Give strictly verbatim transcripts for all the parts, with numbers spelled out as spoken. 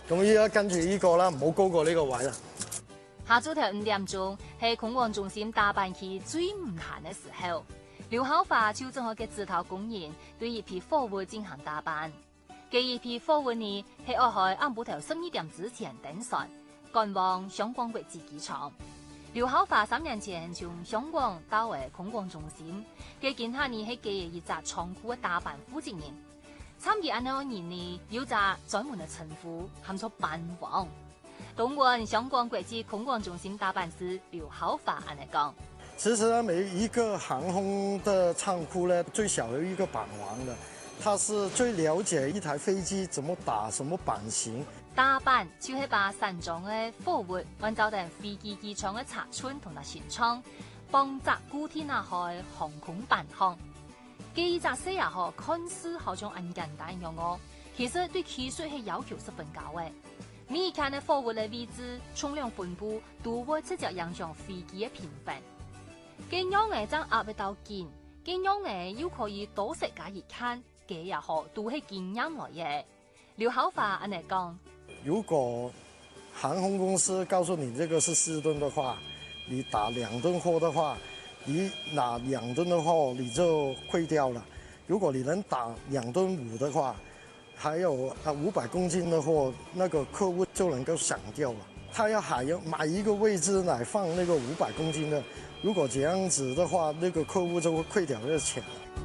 咁依家跟住呢個啦，唔好高過呢個位啦。 下晝頭五點鐘係恐慌中心大辦期最唔閒嘅時候，劉巧華就正好嘅指導工人對一批貨物進行打扮。這一批貨物呢係我喺暗晡頭十二點之前登船，趕往香港國際機場。劉巧華三年前從香港到為恐慌中心，佢見下呢係嘅一隻倉庫嘅打扮負責人。參與安呢人呢有隻專門嘅稱呼，喊做班王。東莞香港國際恐慌中心大辦司劉巧華安尼講。 其實呢，每一個航空的倉庫呢，最少有一個板王的，他是最了解一台飛機怎麼打，什麼版型。 打扮就係把山裝嘅貨物按照定飛機機艙嘅尺寸同埋形狀，幫紮固定下去航空版行。記紮寫也好，看似好像很簡單樣哦，其實對技術係要求十分高嘅。每一件嘅貨物嘅位置、重量分布都會直接影響飛機嘅評分。咁樣嘅將壓力到肩，咁樣嘅又可以多食加熱看，嘅也好都係經驗來嘅。劉巧華安尼講。 如果航空公司告訴你這個是四噸的話，你打兩噸貨的話，你拿兩噸的貨你就虧掉了。如果你能打兩噸五的話，還有啊五百公斤的貨，那個客戶就能夠省掉了。他要還要買一個位置來放那個五百公斤的，如果這樣子的話，那個客戶就會虧掉這個錢。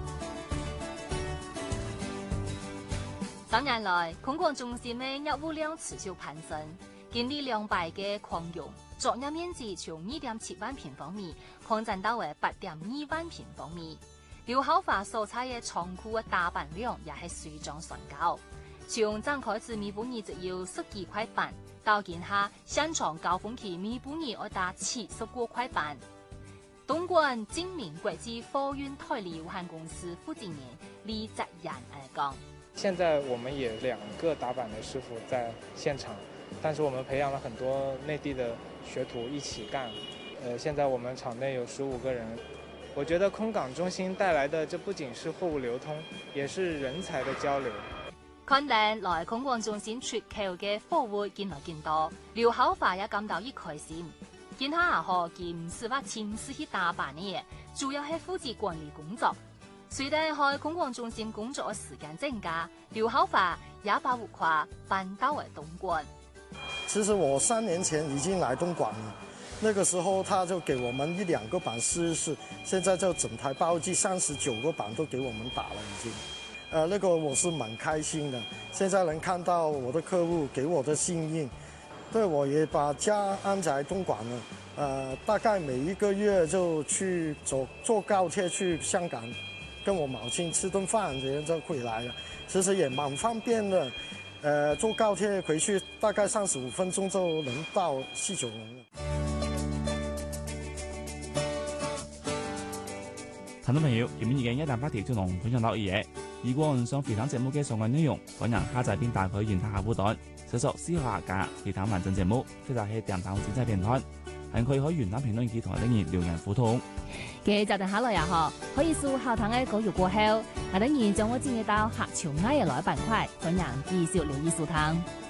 三年來，恐慌中心嘅業務量持續攀升，經歷兩百嘅擴容，作業面積從二點七萬平方米擴展到為八點二萬平方米。劉巧華所採嘅倉庫嘅大板量也係水漲船高，從剛開始每半年只有十幾塊板，到今下現場高峰期每半年要達七十個塊板。東莞精明國際貨運代理有限公司負責人李澤仁嚟講。 現在我們也兩個打板的師傅在現場，但是我們培養了很多內地的學徒一起幹。呃，現在我們廠內有十五個人。我覺得空港中心帶來的，這不僅是貨物流通，也是人才的交流。 看定來恐慌中心出口嘅貨物見來見多，劉巧華也感到一開心。見他下河見唔是話親自去打扮嘅嘢，主要係負責管理工作。隨着喺恐慌中心工作嘅時間增加，劉巧華也把物跨搬到為東莞。 其實我三年前已經來東莞了，那個時候他就給我們一兩個板試一試，現在就整台包機三十九個板都給我們打了已經。呃，那個我是蠻開心的，現在能看到我的客戶給我的信任，對，我也把家安在東莞了。呃，大概每一個月就去坐坐高鐵去香港。跟我母親吃頓飯，這樣就回來了。其實也蠻方便的，呃，坐高鐵回去大概三十五分鐘就能到西九龍了。 聽眾朋友，前面已經一大八條就同分享到嘢。如果唔想回聽節目嘅相關內容，歡迎下載並打開原台客戶端，搜索思考客家回聽完整節目，或者係電台精彩片段，還可以喺原台評論區同我哋人留言互動。 嘅就定下來也好，可以數後堂嘅稿語過後，係等然將我轉移到客潮挨嘅來板塊，歡迎繼續留意收聽。